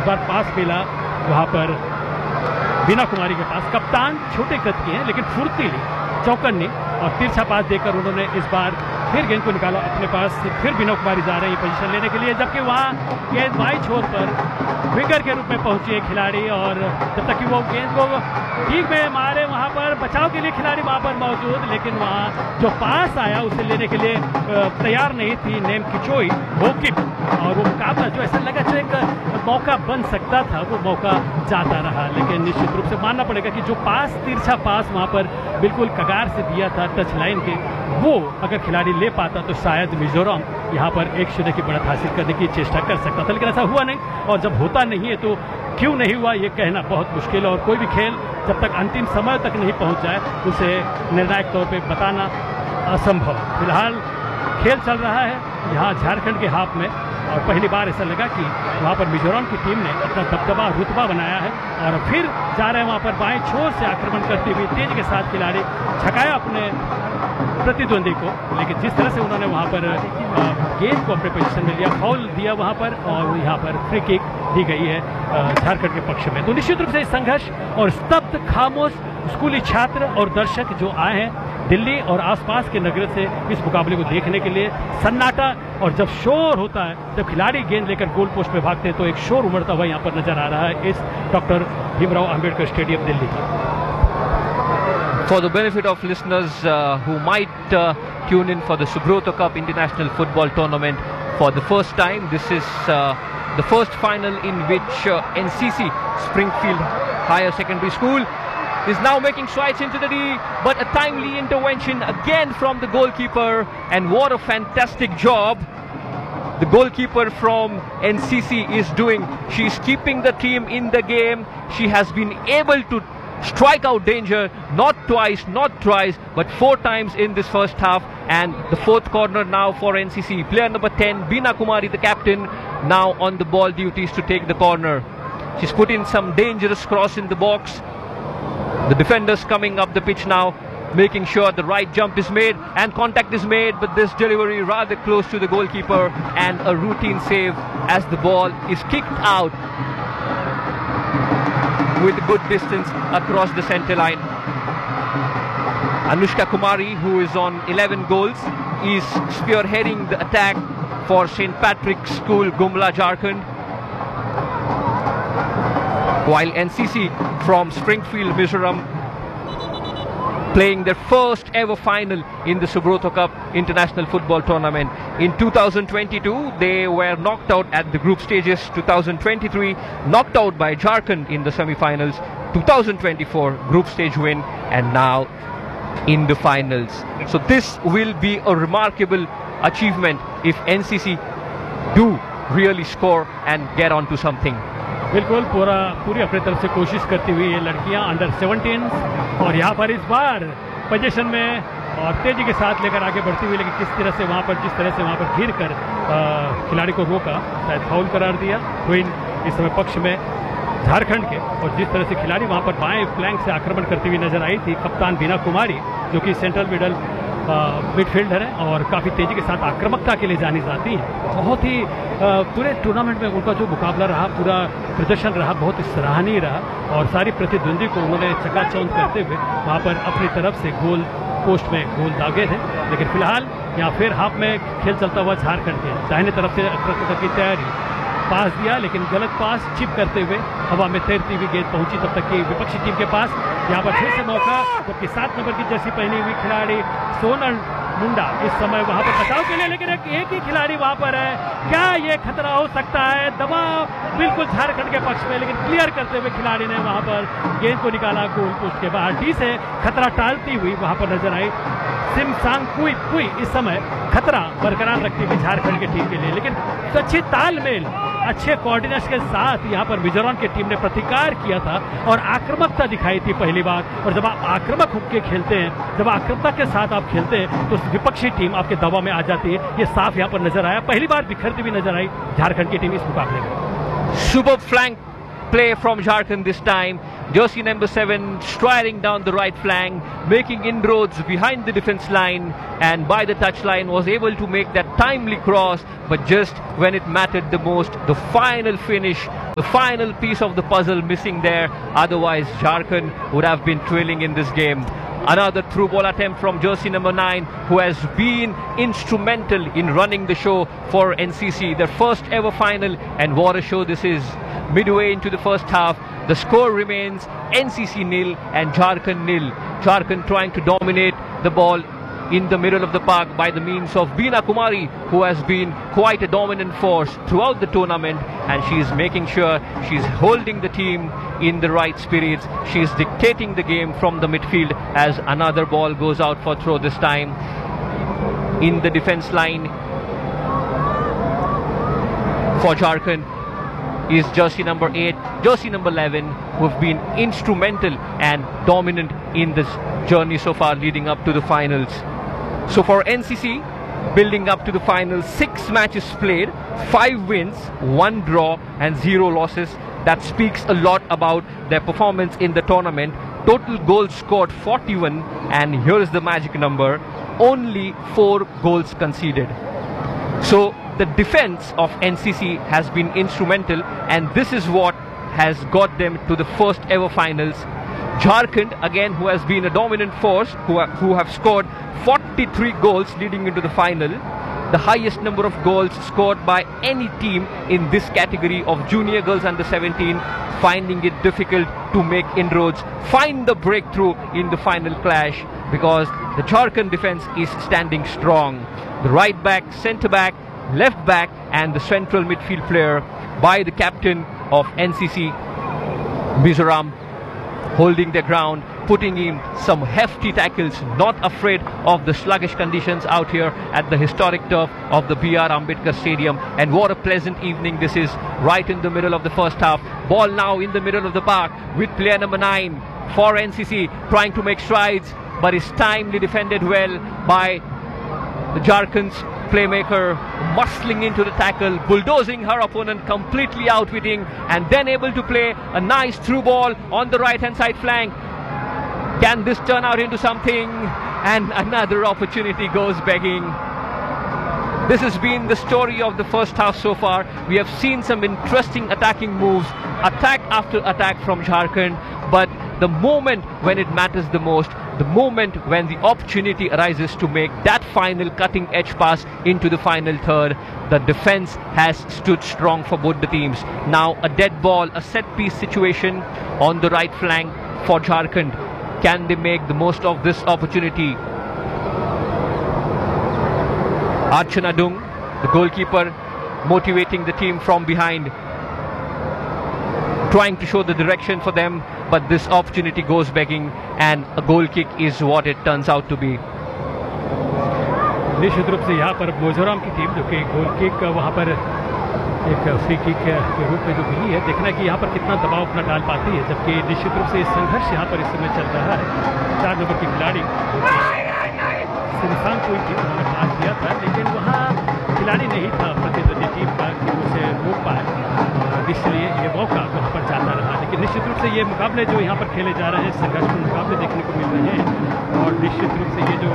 बार पास मिला वहाँ पर बीना कुमारी के पास। कप्तान छोटे कद के हैं लेकिन फुर्तीली, चौकन्नी और तिरछा पास देकर उन्होंने इस बार फिर गेंद को निकाला अपने पास। फिर बीना कुमारी जा रहे हैं पोजीशन लेने के लिए, जबकि वहाँ गेंद बाई छोर पर विंगर के रूप में पहुंची है खिलाड़ी, और जब तक कि वो गेंद को ठीक में मारे वहाँ पर बचाव के लिए खिलाड़ी वहाँ पर मौजूद, लेकिन वहाँ जो पास आया उसे लेने के लिए तैयार नहीं थी नेम किचोई होकिप, और वो मुकाबला जो ऐसा लगा जो एक मौका बन सकता था वो मौका जाता रहा। लेकिन निश्चित रूप से मानना पड़ेगा कि जो पास, तिरछा पास वहाँ पर बिल्कुल कगार से दिया था टच लाइन के, वो अगर खिलाड़ी ले पाता तो शायद मिजोरम यहाँ पर 1-0 की बढ़त हासिल करने की चेष्टा कर सकता था, लेकिन ऐसा हुआ नहीं। और जब होता नहीं है तो क्यों नहीं हुआ ये कहना बहुत मुश्किल है, और कोई भी खेल जब तक अंतिम समय तक नहीं पहुँच जाए उसे निर्णायक तौर पर बताना असंभव। फिलहाल खेल चल रहा है यहाँ झारखंड के हाफ में, और पहली बार ऐसा लगा कि वहाँ पर मिजोरम की टीम ने अपना दबदबा, रुतबा बनाया है, और फिर जा रहे हैं वहाँ पर बाएं छोर से आक्रमण करते हुए तेज के साथ खिलाड़ी छकाया अपने प्रतिद्वंदी को। लेकिन जिस तरह से उन्होंने वहाँ पर गेंद को अपने पोजीशन में लिया, फाउल दिया वहाँ पर, और यहाँ पर फ्री किक दी गई है झारखंड के पक्ष में। तो निश्चित रूप से इस संघर्ष और स्तब्ध खामोश स्कूली छात्र और दर्शक जो आए हैं दिल्ली और आसपास के नगर से इस मुकाबले को देखने के लिए, सन्नाटा, और जब शोर होता है, जब खिलाड़ी गेंद लेकर गोल पोस्ट पे भागते हैं तो एक शोर उमड़ता हुआ यहाँ पर नजर आ रहा है इस डॉक्टर भीमराव अंबेडकर स्टेडियम दिल्ली का। For the benefit of listeners who might tune in for the Subrata Cup International Football Tournament for the first time, this is the first final in which NCC Springfield Higher Secondary School is now making strides into the D, but a timely intervention again from the goalkeeper, and what a fantastic job the goalkeeper from NCC is doing. She's keeping the team in the game. She has been able to strike out danger, not twice, not thrice, but 4 times in this first half. And the fourth corner now for NCC. Player number 10, Beena Kumari, the captain, now on the ball duties to take the corner. She's put in some dangerous cross in the box. The defenders coming up the pitch now, making sure the right jump is made and contact is made, but this delivery rather close to the goalkeeper, and a routine save as the ball is kicked out with good distance across the center line. Anushka Kumari, who is on 11 goals, is spearheading the attack for St. Patrick's School, Gumla, Jharkhand. While NCC from Springfield, Mizoram, playing their first ever final in the Subrata Cup International Football Tournament. In 2022, they were knocked out at the group stages. 2023, knocked out by Jharkhand in the semi-finals. 2024, group stage win, and now in the finals. So this will be a remarkable achievement if NCC do really score and get on to something. बिल्कुल पूरी अपनी तरफ से कोशिश करती हुई ये लड़कियां अंडर 17, और यहाँ पर इस बार पोजीशन में और तेजी के साथ लेकर आगे बढ़ती हुई, लेकिन किस तरह से वहाँ पर, जिस तरह से वहाँ पर घिर कर खिलाड़ी को रोका, शायद फाउल करार दिया। क्वीन इस समय पक्ष में झारखंड के, और जिस तरह से खिलाड़ी वहाँ पर बाएं फ्लैंक से आक्रमण करती हुई नजर आई थी कप्तान बीना कुमारी, जो कि सेंट्रल मिडल मिडफील्डर है और काफ़ी तेज़ी के साथ आक्रामकता के लिए जानी जाती है। बहुत ही पूरे टूर्नामेंट में उनका जो मुकाबला रहा, पूरा प्रदर्शन रहा, बहुत ही सराहनीय रहा, और सारी प्रतिद्वंदी को उन्होंने चकाचौंध करते हुए वहाँ पर अपनी तरफ से गोल पोस्ट में गोल दागे थे। लेकिन फिलहाल यहाँ फिर हाफ में खेल चलता हुआ झारखंड के दाहिने तरफ से आक्रामकता की तैयारी, पास दिया लेकिन गलत पास, चिप करते हुए हवा में तैरती हुई गेंद पहुंची तब तक कि विपक्षी टीम के पास। यहाँ पर फिर से मौका, जबकि 7 नंबर की जर्सी पहनी हुई खिलाड़ी सोनल मुंडा इस समय वहाँ पर बचाव के लिए, लेकिन एक ही खिलाड़ी वहाँ पर है। क्या ये खतरा हो सकता है? दबाव बिल्कुल झारखंड के पक्ष में, लेकिन क्लियर करते हुए खिलाड़ी ने वहाँ पर गेंद को निकाला गोल पोस्ट के बाहर। डी से खतरा टालती हुई वहाँ पर नजर आई सिम सांग कुई इस समय खतरा बरकरार रखती हुई झारखंड की टीम के लिए, लेकिन अच्छे तालमेल, अच्छे कोऑर्डिनेशन के साथ यहाँ पर मिजोरम की टीम ने प्रतिकार किया था और आक्रामकता दिखाई थी पहली बार। और जब आप आक्रामक होकर खेलते हैं, जब आक्रामकता के साथ आप खेलते हैं, तो विपक्षी टीम आपके दबाव में आ जाती है। ये साफ यहाँ पर नजर आया, पहली बार बिखरती हुई नजर आई झारखंड की टीम इस मुकाबले में। Superb flank play from Jharkhand this time. Jersey number 7 striding down the right flank, making inroads behind the defense line, and by the touchline was able to make that timely cross. But just when it mattered the most, the final finish The final piece of the puzzle missing there. Otherwise, Jharkhand would have been trailing in this game. Another through ball attempt from jersey number 9, who has been instrumental in running the show for NCC. Their first ever final, and what a show this is. Midway into the first half, the score remains NCC 0 and Jharkhand 0. Jharkhand trying to dominate the ball in the middle of the park by the means of Beena Kumari, who has been quite a dominant force throughout the tournament, and she is making sure she's holding the team in the right spirits. She is dictating the game from the midfield as another ball goes out for throw, this time in the defense line for Jharkhand is jersey number 8, jersey number 11, who have been instrumental and dominant in this journey so far leading up to the finals. So for NCC, building up to the finals, 6 matches played, 5 wins, 1 draw and 0 losses. That speaks a lot about their performance in the tournament. Total goals scored 41, and here is the magic number, only 4 goals conceded. So the defense of NCC has been instrumental, and this is what has got them to the first ever finals. Jharkhand, again, who has been a dominant force, who have scored 43 goals leading into the final, the highest number of goals scored by any team in this category of junior girls under 17, finding it difficult to make inroads, find the breakthrough in the final clash, because the Jharkhand defense is standing strong. The right back, centre back, left back and the central midfield player by the captain of NCC, Mizoram, holding their ground, putting in some hefty tackles, not afraid of the sluggish conditions out here at the historic turf of the B.R. Ambedkar Stadium. And what a pleasant evening this is, right in the middle of the first half. Ball now in the middle of the park with player number 9 for NCC, trying to make strides, but is timely defended well by the Jharkhand's playmaker, muscling into the tackle, bulldozing her opponent, completely outwitting, and then able to play a nice through ball on the right hand side flank. Can this turn out into something? And another opportunity goes begging. This has been the story of the first half so far. We have seen some interesting attacking moves, attack after attack from Jharkhand, but the moment when it matters the most, the moment when the opportunity arises to make that final cutting edge pass into the final third, the defense has stood strong for both the teams. Now a dead ball, a set piece situation on the right flank for Jharkhand. Can they make the most of this opportunity? Archana Dung, the goalkeeper, motivating the team from behind, trying to show the direction for them, but this opportunity goes begging, and a goal kick is what it turns out to be. निश्चित रूप से यहाँ पर मिजोरम की team जो कि goal kick वहाँ पर एक फ्री किक के रूप में जो मिली है, देखना कि यहाँ पर कितना दबाव अपना डाल पाती है, जबकि निश्चित रूप से संघर्ष यहाँ पर इस समय चल रहा है। 4 नंबर की खिलाड़ी सिमसांग कोई टीम ने पास किया था, लेकिन वहाँ खिलाड़ी नहीं था प्रतिद्वंदी टीम का कि उसे रोक पाए, इसलिए ये मौका वहाँ पर जाता रहा। लेकिन निश्चित रूप से ये मुकाबले जो यहाँ पर खेले जा रहे हैं, संघर्षपूर्ण मुकाबले देखने को मिल रहे हैं, और निश्चित रूप से ये जो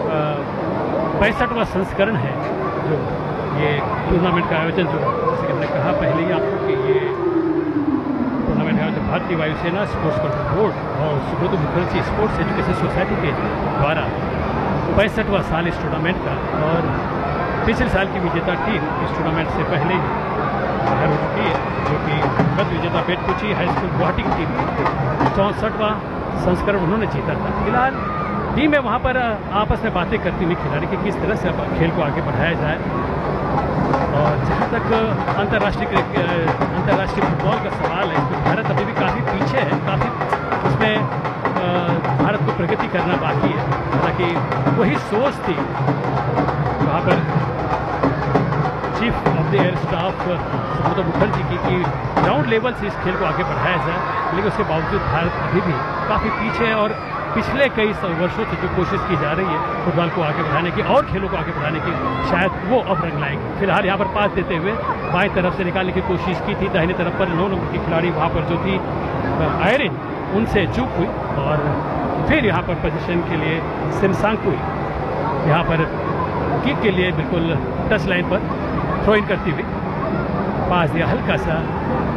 65वां संस्करण है जो ये टूर्नामेंट का आयोजन, जो जैसे कि हमने कहा पहले ही आपको कि ये टूर्नामेंट का आयोजन भारतीय वायुसेना स्पोर्ट्स कंट्रोल बोर्ड और Subroto Mukherjee sports education society के द्वारा 65वां साल इस टूर्नामेंट का, और पिछले साल की विजेता टीम इस टूर्नामेंट से पहले ही बाहर हो चुकी है, जो कि गत विजेता बेटकुची हाई स्कूल गुवाहाटी की टीम 64वां संस्करण उन्होंने जीता था। फिलहाल टीमें वहाँ पर आपस में बातें करती हुई खिलाड़ी कि किस तरह से खेल को आगे बढ़ाया जाए, और जहाँ तक अंतर्राष्ट्रीय फुटबॉल का सवाल है, इसमें भारत अभी भी काफ़ी पीछे है, काफ़ी उसमें भारत को प्रगति करना बाकी है। हालांकि वही सोच थी वहाँ पर chief of the air staff Subroto Mukherjee की कि ग्राउंड लेवल से इस खेल को आगे बढ़ाया जाए, लेकिन उसके बावजूद भारत अभी भी काफ़ी पीछे है, और पिछले कई वर्षों से जो कोशिश की जा रही है फुटबॉल को आगे बढ़ाने की और खेलों को आगे बढ़ाने की, शायद वो अब रंग लाएंगे। फिलहाल यहाँ पर पास देते हुए बाएं तरफ से निकालने की कोशिश की थी, दाहिने तरफ पर 9 नंबर की खिलाड़ी वहाँ पर जो थी आयरिन, उनसे चूक हुई, और फिर यहाँ पर पोजीशन के लिए सिमसांग हुई, यहाँ पर किक के लिए बिल्कुल टच लाइन पर थ्रो इन करती हुई पास दिया हल्का सा